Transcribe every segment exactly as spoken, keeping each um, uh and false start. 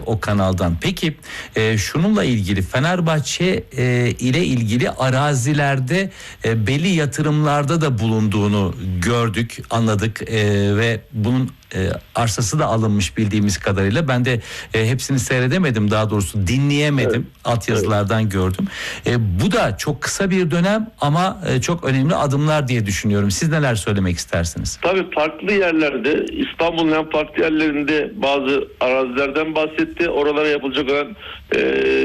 o kanaldan. Peki e, şununla ilgili Fenerbahçe e, ile ilgili arazilerde e, belli yatırımlarda da bulunduğunu gördük, anladık e, ve bunun e, arsası da alınmış bildiğimiz kadarıyla. Ben de e, hepsini seyredemedim, daha doğrusu dinleyemedim. Evet. Altyazılardan evet. gördüm. E, bu da çok kısa bir dönem ama e, çok önemli adımlar diye düşünüyorum. Siz neler söylemek istersiniz? Tabii farklı yerlerde, İstanbul'un hem farklı yerlerinde bazı arazilerden bahsetti. Oralara yapılacak olan e,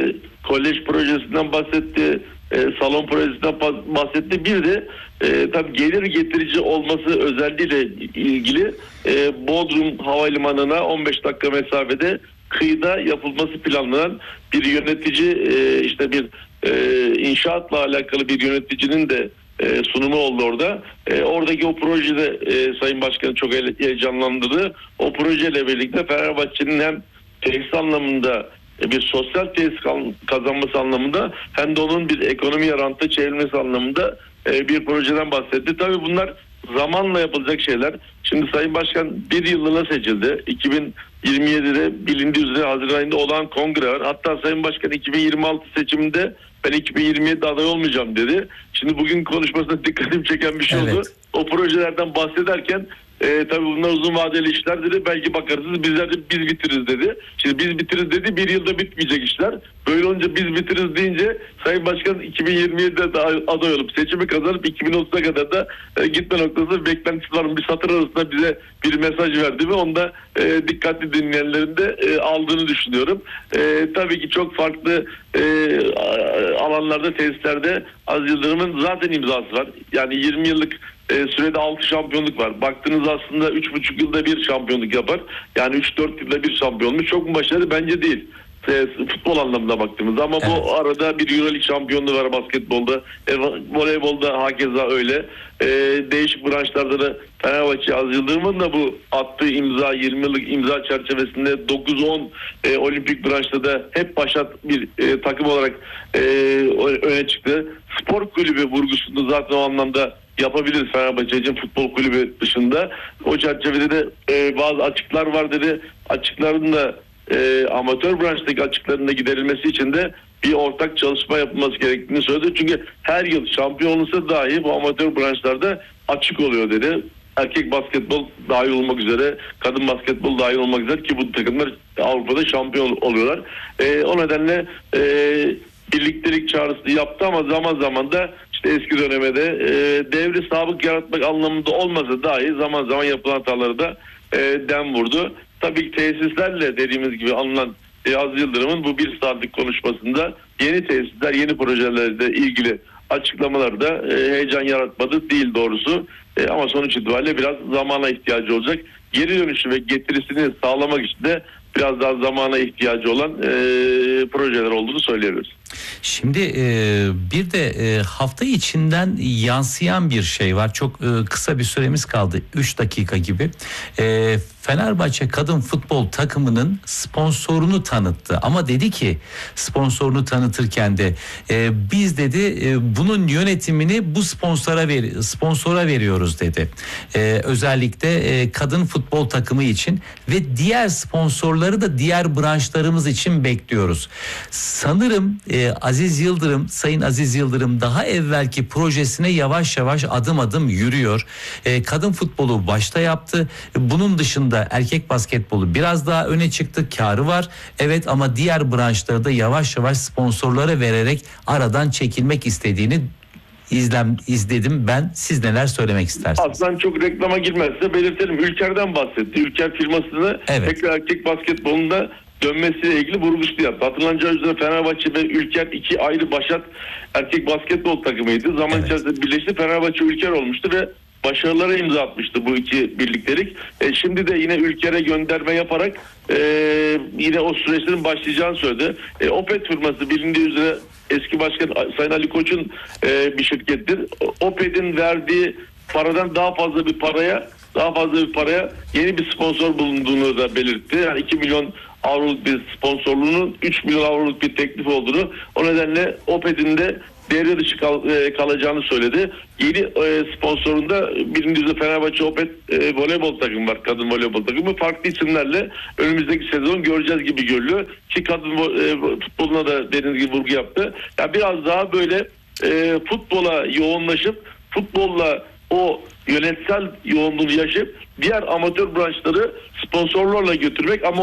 kolej projesinden bahsetti. E, salon projesinden bahsetti. Bir de e, tabii gelir getirici olması özelliğiyle ilgili e, Bodrum Havalimanı'na on beş dakika mesafede kıyıda yapılması planlanan bir yönetici, e, işte bir e, inşaatla alakalı bir yöneticinin de e, sunumu oldu orada. E, oradaki o projede e, Sayın Başkan'ı çok heyecanlandırdı. O projeyle birlikte Fenerbahçe'nin hem tesis anlamında bir sosyal tesis kazanması anlamında hem de onun bir ekonomi yarantı çevrilmesi anlamında bir projeden bahsetti. Tabii bunlar zamanla yapılacak şeyler. Şimdi Sayın Başkan bir yıllığına seçildi. iki bin yirmi yedide bilindiği üzere Haziran ayında olan kongre var. Hatta Sayın Başkan iki bin yirmi altı seçiminde ben iki bin yirmi yedide aday olmayacağım dedi. Şimdi bugün konuşmasında dikkatimi çeken bir şey evet. oldu. O projelerden bahsederken E, tabii bunlar uzun vadeli işler dedi. Belki bakarsınız bizler de biz bitiririz dedi. Şimdi biz bitiririz dedi. Bir yılda bitmeyecek işler. Böyle olunca biz bitiririz deyince Sayın Başkan iki bin yirmi yedide de aday olup seçimi kazanıp iki bin otuza kadar da e, gitme noktasında beklentisi var. Bir satır arasında bize bir mesaj verdi ve onda e, dikkatli dinleyenlerin de e, aldığını düşünüyorum. E, tabii ki çok farklı e, alanlarda, tesislerde Aziz Yıldırım'ın zaten imzası var. Yani yirmi yıllık E, sürede altı şampiyonluk var. Baktığınız aslında üç buçuk yılda bir şampiyonluk yapar. Yani üç dört yılda bir şampiyonluk. Çok mu başarılı? Bence değil. E, futbol anlamında baktığımızda ama evet. bu arada bir Euroleague şampiyonluğu var basketbolda. E, voleybolda hakeza öyle. E, değişik branşlarda da Fenerbahçe Aziz Yıldırım'ın da bu attığı imza, yirmi yıllık imza çerçevesinde dokuz on e, olimpik branşta da hep başat bir e, takım olarak e, öne çıktı. Spor kulübü vurgusunu zaten o anlamda yapabiliriz Fenerbahçe'nin futbol kulübü dışında. O çerçevede de e, bazı açıklar var dedi. Açıkların da e, amatör branştaki açıkların da giderilmesi için de bir ortak çalışma yapılması gerektiğini söyledi. Çünkü her yıl şampiyon olursa dahi bu amatör branşlarda açık oluyor dedi. Erkek basketbol dahil olmak üzere, kadın basketbol dahil olmak üzere ki bu takımlar Avrupa'da şampiyon oluyorlar. E, o nedenle e, birliktelik çağrısı yaptı ama zaman zaman da İşte eski dönemde e, devri sabık yaratmak anlamında olmasa dahi zaman zaman yapılan hataları da e, dem vurdu. Tabii ki tesislerle dediğimiz gibi alınan e, Aziz Yıldırım'ın bu bir saatlik konuşmasında yeni tesisler, yeni projelerle ilgili açıklamaları da e, heyecan yaratmadı değil doğrusu. E, ama sonuç itibariyle biraz zamana ihtiyacı olacak. Geri dönüşü ve getirisini sağlamak için de biraz daha zamana ihtiyacı olan e, projeler olduğunu söyleyebiliriz. Şimdi e, bir de e, hafta içinden yansıyan bir şey var. Çok e, kısa bir süremiz kaldı. üç dakika gibi. E, Fenerbahçe kadın futbol takımının sponsorunu tanıttı. Ama dedi ki sponsorunu tanıtırken de e, biz dedi e, bunun yönetimini bu sponsora ver, sponsora veriyoruz dedi. E, özellikle e, kadın futbol takımı için ve diğer sponsorları da diğer branşlarımız için bekliyoruz. Sanırım e, Aziz Yıldırım, Sayın Aziz Yıldırım daha evvelki projesine yavaş yavaş adım adım yürüyor. E, kadın futbolu başta yaptı. Bunun dışında erkek basketbolu biraz daha öne çıktı. Kârı var. Evet ama diğer branşları da yavaş yavaş sponsorlara vererek aradan çekilmek istediğini izlem izledim ben. Siz neler söylemek istersiniz? Aslında çok reklama girmezse belirtelim. Ülker'den bahsetti. Ülker firmasını evet. tekrar erkek basketbolunda dönmesiyle ilgili vurgusu yaptı. Hatırlanacağı üzere Fenerbahçe ve Ülker iki ayrı başat erkek basketbol takımıydı. Zaman evet. içerisinde birleşti. Fenerbahçe Ülker olmuştu ve başarılara imza atmıştı bu iki birliktelik. E, şimdi de yine Ülker'e gönderme yaparak e, yine o süreçlerin başlayacağını söyledi. E, Opet firması bilindiği üzere eski başkan Sayın Ali Koç'un e, bir şirkettir. Opet'in verdiği paradan daha fazla bir paraya daha fazla bir paraya yeni bir sponsor bulunduğunu da belirtti. Yani iki milyon avroluk bir sponsorluğunun üç milyon avroluk bir teklif olduğunu, o nedenle Opet'in de devre dışı kal, e, kalacağını söyledi. Yeni e, sponsorunda birincisi Fenerbahçe Opet e, voleybol takımı var. Kadın voleybol takımı. Farklı isimlerle önümüzdeki sezon göreceğiz gibi görülüyor. Ki kadın e, futboluna da dediğiniz gibi vurgu yaptı. Yani biraz daha böyle e, futbola yoğunlaşıp futbolla o yönetsel yoğunluğu yaşayıp diğer amatör branşları sponsorlarla götürmek ama